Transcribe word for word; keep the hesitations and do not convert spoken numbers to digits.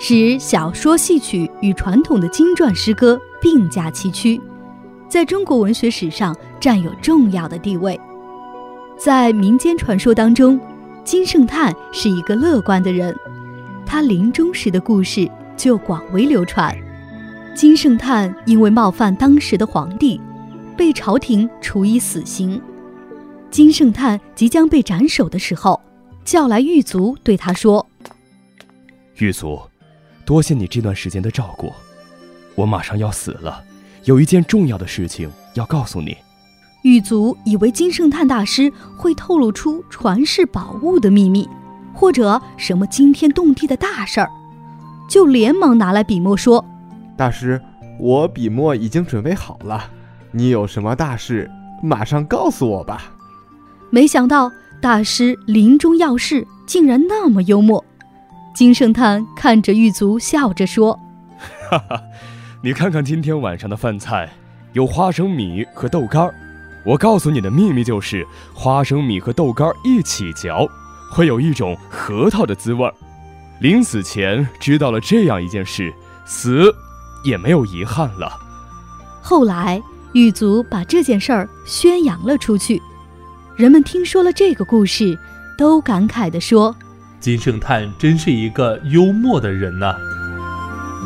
使小说戏曲与传统的经传诗歌并驾齐驱，在中国文学史上占有重要的地位。在民间传说当中，金圣叹是一个乐观的人，他临终时的故事就广为流传。金圣叹因为冒犯当时的皇帝，被朝廷处以死刑。金圣叹即将被斩首的时候，叫来狱卒对他说： 狱卒，多谢你这段时间的照顾，我马上要死了，有一件重要的事情要告诉你。 狱卒以为金圣叹大师会透露出传世宝物的秘密，或者什么惊天动地的大事儿，就连忙拿来笔墨说： 大师，我笔墨已经准备好了，你有什么大事马上告诉我吧。 没想到大师临终要事竟然那么幽默。金圣叹看着狱卒笑着说： 哈哈，你看看今天晚上的饭菜，有花生米和豆干，我告诉你的秘密就是花生米和豆干一起嚼，会有一种核桃的滋味。临死前知道了这样一件事，死也没有遗憾了。 后来狱卒把这件事儿宣扬了出去，人们听说了这个故事，都感慨地说： 金圣叹真是一个幽默的人呐、啊。